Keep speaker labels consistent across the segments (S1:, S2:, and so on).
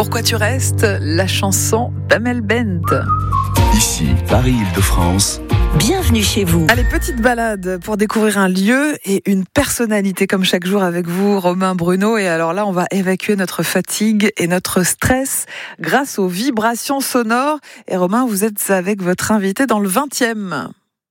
S1: Pourquoi tu restes ? La chanson d'Amel Bent.
S2: Ici, Paris-Île-de-France.
S3: Bienvenue chez vous.
S1: Allez, petite balade pour découvrir un lieu et une personnalité comme chaque jour avec vous, Romain Bruno. Et alors là, on va évacuer notre fatigue et notre stress grâce aux vibrations sonores. Et Romain, vous êtes avec votre invité dans le 20e.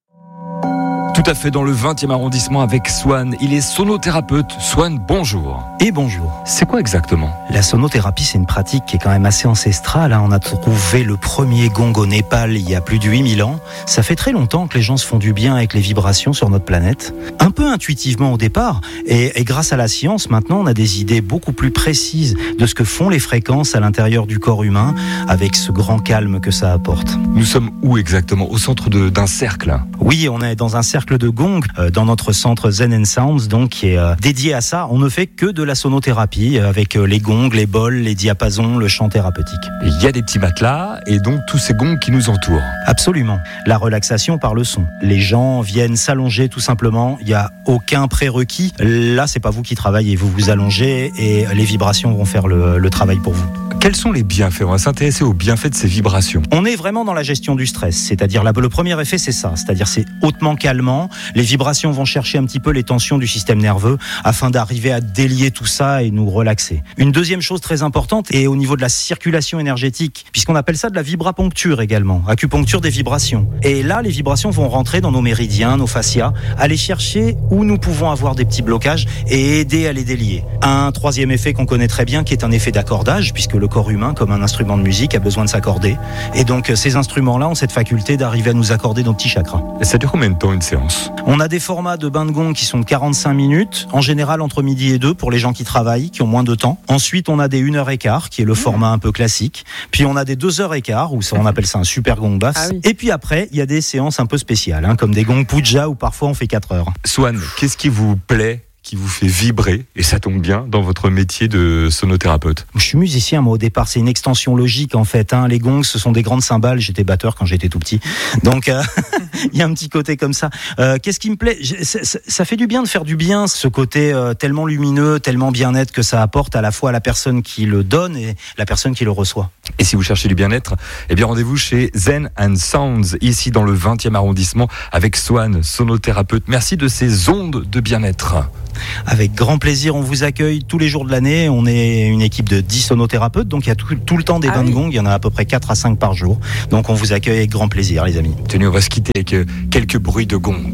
S4: Tout à fait, dans le 20e arrondissement avec Swan. Il est sonothérapeute. Swan, bonjour.
S5: Et bonjour.
S4: C'est quoi exactement ?
S5: La sonothérapie, c'est une pratique qui est quand même assez ancestrale. On a trouvé le premier gong au Népal il y a plus de 8000 ans. Ça fait très longtemps que les gens se font du bien avec les vibrations sur notre planète. Un peu intuitivement au départ. Et grâce à la science, maintenant, on a des idées beaucoup plus précises de ce que font les fréquences à l'intérieur du corps humain avec ce grand calme que ça apporte.
S4: Nous sommes où exactement ? Au centre d'un cercle ?
S5: Oui, on est dans un cercle de gong dans notre centre Zen and Sounds, donc qui est dédié à ça. On ne fait que de la sonothérapie avec les gongs, les bols, les diapasons, le chant thérapeutique.
S4: Il y a des petits matelas et donc tous ces gongs qui nous entourent.
S5: Absolument. La relaxation par le son. Les gens viennent s'allonger tout simplement. Il n'y a aucun prérequis. Là, c'est pas vous qui travaillez. Vous vous allongez et les vibrations vont faire le travail pour vous.
S4: Quels sont les bienfaits ? On va s'intéresser aux bienfaits de ces vibrations.
S5: On est vraiment dans la gestion du stress. C'est-à-dire, le premier effet, c'est ça. C'est-à-dire, c'est hautement calmant. Les vibrations vont chercher un petit peu les tensions du système nerveux afin d'arriver à délier tout ça et nous relaxer. Une deuxième chose très importante est au niveau de la circulation énergétique, puisqu'on appelle ça de la vibraponcture également, acupuncture des vibrations. Et là, les vibrations vont rentrer dans nos méridiens, nos fascias, aller chercher où nous pouvons avoir des petits blocages et aider à les délier. Un troisième effet qu'on connaît très bien, qui est un effet d'accordage, puisque le corps humain, comme un instrument de musique, a besoin de s'accorder. Et donc, ces instruments-là ont cette faculté d'arriver à nous accorder nos petits chakras.
S4: Et ça dure combien de temps une séance ?
S5: On a des formats de bain de gong qui sont de 45 minutes, en général entre midi et 2 pour les gens qui travaillent, qui ont moins de temps. Ensuite, on a des 1h15, qui est le format un peu classique. Puis on a des 2h15, où on appelle ça un super gong basse.
S1: Ah oui.
S5: Et puis après, il y a des séances un peu spéciales, comme des gongs puja, où parfois on fait 4 heures.
S4: Swan, qu'est-ce qui vous plaît, qui vous fait vibrer, et ça tombe bien, dans votre métier de sonothérapeute ?
S5: Je suis musicien, moi, au départ. C'est une extension logique, en fait. Les gongs, ce sont des grandes cymbales. J'étais batteur quand j'étais tout petit. Donc, il y a un petit côté comme ça. Qu'est-ce qui me plaît ? Ça fait du bien de faire du bien, ce côté tellement lumineux, tellement bien-être que ça apporte à la fois à la personne qui le donne et la personne qui le reçoit.
S4: Et si vous cherchez du bien-être, eh bien rendez-vous chez Zen and Sounds, ici dans le 20e arrondissement, avec Swan, sonothérapeute. Merci de ces ondes de bien-être.
S5: Avec grand plaisir, on vous accueille tous les jours de l'année. On est une équipe de 10 sonothérapeutes, donc il y a tout le temps des bains de gong. Il y en a à peu près 4 à 5 par jour. Donc on vous accueille avec grand plaisir, les amis.
S4: Tenez, on va se quitter avec quelques bruits de gong.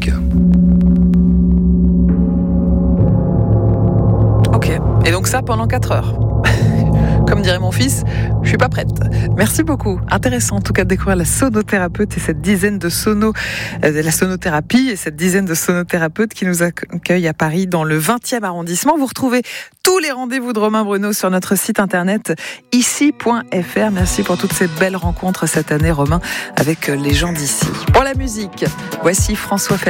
S1: Ok. Et donc ça pendant 4 heures. Comme dirait mon fils, je suis pas prête. Merci beaucoup. Intéressant en tout cas de découvrir la sonothérapeute et cette dizaine de la sonothérapie et cette dizaine de sonothérapeutes qui nous accueillent à Paris dans le 20e arrondissement. Vous retrouvez tous les rendez-vous de Romain Bruno sur notre site internet ici.fr. Merci pour toutes ces belles rencontres cette année, Romain, avec les gens d'ici. Pour la musique, voici François Fellman.